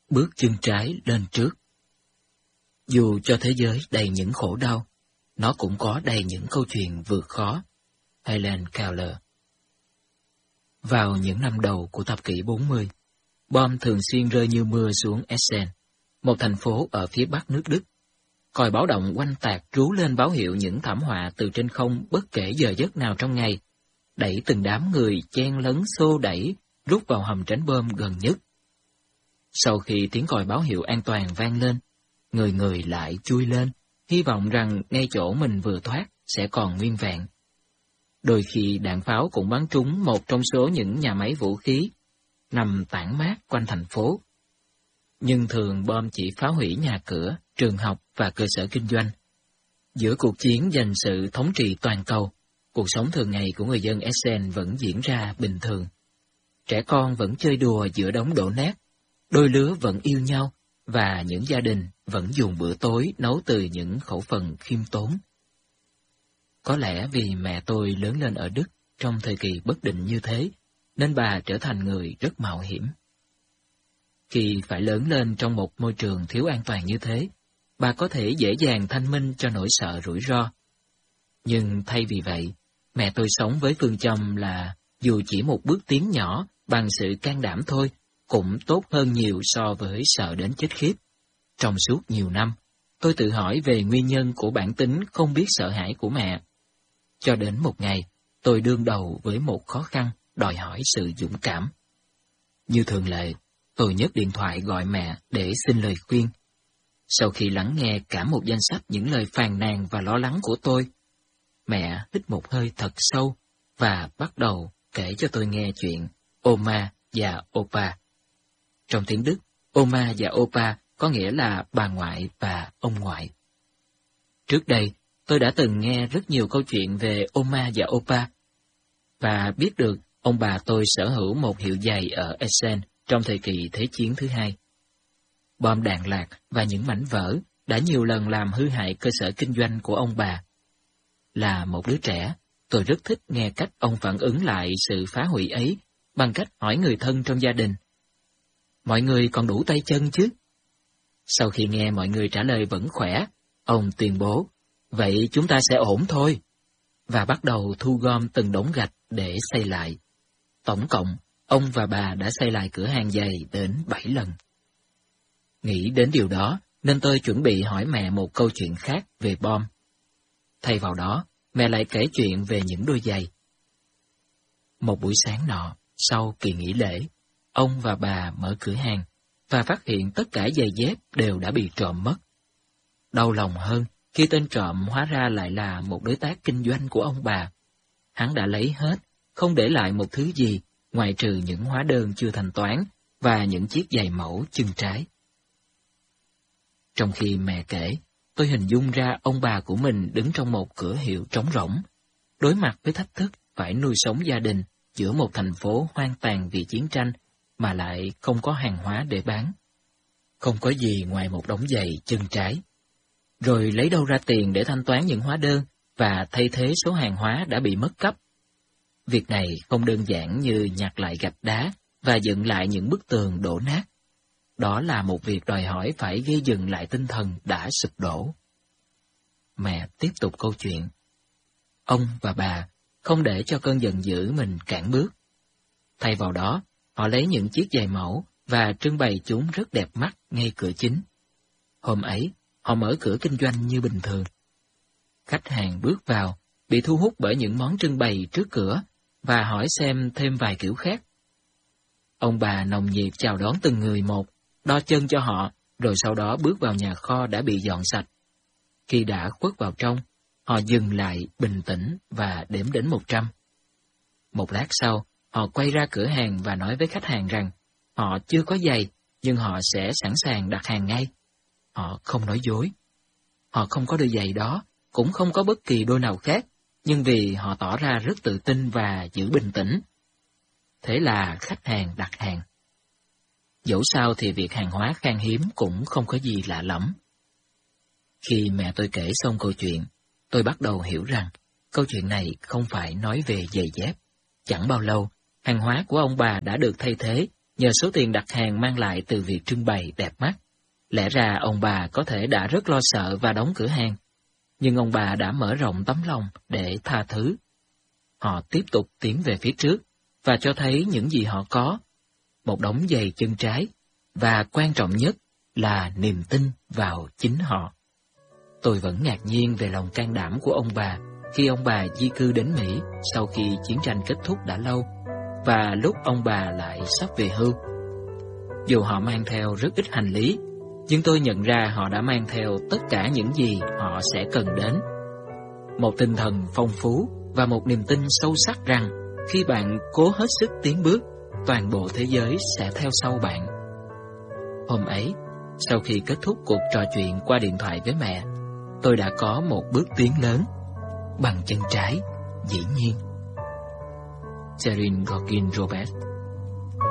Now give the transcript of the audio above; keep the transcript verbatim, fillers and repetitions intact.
Bước chân trái lên trước. Dù cho thế giới đầy những khổ đau, nó cũng có đầy những câu chuyện vượt khó. Helen Keller. Vào những năm đầu của thập kỷ bốn mươi, bom thường xuyên rơi như mưa xuống Essen, một thành phố ở phía bắc nước Đức. Còi báo động oanh tạc rú lên báo hiệu những thảm họa từ trên không bất kể giờ giấc nào trong ngày, đẩy từng đám người chen lấn xô đẩy rút vào hầm tránh bom gần nhất. Sau khi tiếng còi báo hiệu an toàn vang lên, người người lại chui lên, hy vọng rằng ngay chỗ mình vừa thoát sẽ còn nguyên vẹn. Đôi khi đạn pháo cũng bắn trúng một trong số những nhà máy vũ khí nằm tản mát quanh thành phố. Nhưng thường bom chỉ phá hủy nhà cửa, trường học và cơ sở kinh doanh. Giữa cuộc chiến giành sự thống trị toàn cầu, cuộc sống thường ngày của người dân Essen vẫn diễn ra bình thường. Trẻ con vẫn chơi đùa giữa đống đổ nát, đôi lứa vẫn yêu nhau, và những gia đình vẫn dùng bữa tối nấu từ những khẩu phần khiêm tốn. Có lẽ vì mẹ tôi lớn lên ở Đức trong thời kỳ bất định như thế, nên bà trở thành người rất mạo hiểm. Khi phải lớn lên trong một môi trường thiếu an toàn như thế, bà có thể dễ dàng thanh minh cho nỗi sợ rủi ro. Nhưng thay vì vậy, mẹ tôi sống với phương châm là dù chỉ một bước tiến nhỏ bằng sự can đảm thôi, cũng tốt hơn nhiều so với sợ đến chết khiếp. Trong suốt nhiều năm, tôi tự hỏi về nguyên nhân của bản tính không biết sợ hãi của mẹ. Cho đến một ngày, tôi đương đầu với một khó khăn đòi hỏi sự dũng cảm. Như thường lệ, tôi nhấc điện thoại gọi mẹ để xin lời khuyên. Sau khi lắng nghe cả một danh sách những lời phàn nàn và lo lắng của tôi, mẹ hít một hơi thật sâu và bắt đầu kể cho tôi nghe chuyện Oma và Opa. Trong tiếng Đức, Oma và Opa có nghĩa là bà ngoại và ông ngoại. Trước đây, tôi đã từng nghe rất nhiều câu chuyện về Oma và Opa, và biết được ông bà tôi sở hữu một hiệu giày ở Essen trong thời kỳ Thế chiến thứ hai. Bom đạn lạc và những mảnh vỡ đã nhiều lần làm hư hại cơ sở kinh doanh của ông bà. Là một đứa trẻ, tôi rất thích nghe cách ông phản ứng lại sự phá hủy ấy bằng cách hỏi người thân trong gia đình: mọi người còn đủ tay chân chứ? Sau khi nghe mọi người trả lời vẫn khỏe, ông tuyên bố: vậy chúng ta sẽ ổn thôi, và bắt đầu thu gom từng đống gạch để xây lại. Tổng cộng, ông và bà đã xây lại cửa hàng giày đến bảy lần. Nghĩ đến điều đó, nên tôi chuẩn bị hỏi mẹ một câu chuyện khác về bom. Thay vào đó, mẹ lại kể chuyện về những đôi giày. Một buổi sáng nọ, sau kỳ nghỉ lễ, ông và bà mở cửa hàng, và phát hiện tất cả giày dép đều đã bị trộm mất. Đau lòng hơn, khi tên trộm hóa ra lại là một đối tác kinh doanh của ông bà. Hắn đã lấy hết, không để lại một thứ gì, ngoại trừ những hóa đơn chưa thanh toán và những chiếc giày mẫu chân trái. Trong khi mẹ kể, tôi hình dung ra ông bà của mình đứng trong một cửa hiệu trống rỗng, đối mặt với thách thức phải nuôi sống gia đình giữa một thành phố hoang tàn vì chiến tranh mà lại không có hàng hóa để bán. Không có gì ngoài một đống giày chân trái. Rồi lấy đâu ra tiền để thanh toán những hóa đơn và thay thế số hàng hóa đã bị mất cắp? Việc này không đơn giản như nhặt lại gạch đá và dựng lại những bức tường đổ nát. Đó là một việc đòi hỏi phải gây dựng lại tinh thần đã sụp đổ. Mẹ tiếp tục câu chuyện. Ông và bà không để cho cơn giận dữ mình cản bước. Thay vào đó, họ lấy những chiếc giày mẫu và trưng bày chúng rất đẹp mắt ngay cửa chính. Hôm ấy, họ mở cửa kinh doanh như bình thường. Khách hàng bước vào, bị thu hút bởi những món trưng bày trước cửa, và hỏi xem thêm vài kiểu khác. Ông bà nồng nhiệt chào đón từng người một, đo chân cho họ, rồi sau đó bước vào nhà kho đã bị dọn sạch. Khi đã khuất vào trong, họ dừng lại bình tĩnh và đếm đến một trăm. Một lát sau, họ quay ra cửa hàng và nói với khách hàng rằng họ chưa có giày, nhưng họ sẽ sẵn sàng đặt hàng ngay. Họ không nói dối. Họ không có đôi giày đó, cũng không có bất kỳ đôi nào khác, nhưng vì họ tỏ ra rất tự tin và giữ bình tĩnh. Thế là khách hàng đặt hàng. Dẫu sao thì việc hàng hóa khan hiếm cũng không có gì lạ lẫm. Khi mẹ tôi kể xong câu chuyện, tôi bắt đầu hiểu rằng câu chuyện này không phải nói về giày dép. Chẳng bao lâu, hàng hóa của ông bà đã được thay thế Nhờ số tiền đặt hàng mang lại từ việc trưng bày đẹp mắt, lẽ ra ông bà có thể đã rất lo sợ và đóng cửa hàng. Nhưng ông bà đã mở rộng tấm lòng để tha thứ. Họ tiếp tục tiến về phía trước và cho thấy những gì họ có. Một đống giày chân trái, và quan trọng nhất là niềm tin vào chính họ. Tôi vẫn ngạc nhiên về lòng can đảm của ông bà khi ông bà di cư đến Mỹ sau khi chiến tranh kết thúc đã lâu, và lúc ông bà lại sắp về hưu. Dù họ mang theo rất ít hành lý, nhưng tôi nhận ra họ đã mang theo tất cả những gì họ sẽ cần đến. Một tinh thần phong phú và một niềm tin sâu sắc rằng khi bạn cố hết sức tiến bước, toàn bộ thế giới sẽ theo sau bạn. Hôm ấy, sau khi kết thúc cuộc trò chuyện qua điện thoại với mẹ, tôi đã có một bước tiến lớn, bằng chân trái, dĩ nhiên. Sherin Gorkin Roberts.